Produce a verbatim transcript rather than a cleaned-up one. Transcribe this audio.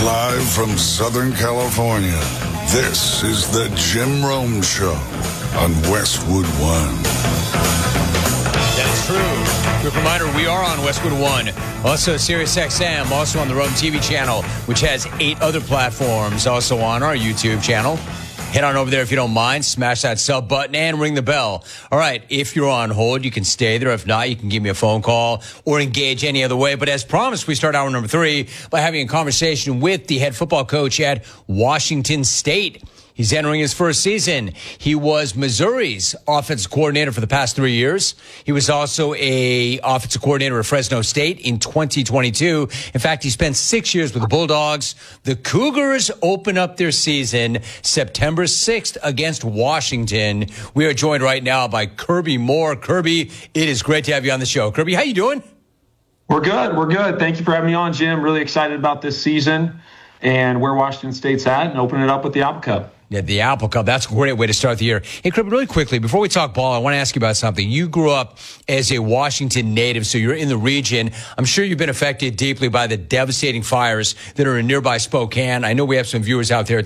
Live from Southern California, this is the Jim Rome Show on Westwood One. That is true. Quick reminder, we are on Westwood One. Also Sirius X M, also on the Rome T V channel, which has eight other platforms, also on our YouTube channel. Head on over there if you don't mind. Smash that sub button and ring the bell. All right, if you're on hold, you can stay there. If not, you can give me a phone call or engage any other way. But as promised, we start hour number three by having a conversation with the head football coach at Washington State. He's entering his first season. He was Missouri's offensive coordinator for the past three years. He was also a offensive coordinator at Fresno State in twenty twenty-two. In fact, he spent six years with the Bulldogs. The Cougars open up their season September sixth against Washington. We are joined right now by Kirby Moore. Kirby, it is great to have you on the show. Kirby, how you doing? We're good. We're good. Thank you for having me on, Jim. Really excited about this season and where Washington State's at and opening it up with the Apple Cup. Yeah, the Apple Cup. That's a great way to start the year. Hey, Kirby, really quickly, before we talk ball, I want to ask you about something. You grew up as a Washington native, so you're in the region. I'm sure you've been affected deeply by the devastating fires that are in nearby Spokane. I know we have some viewers out there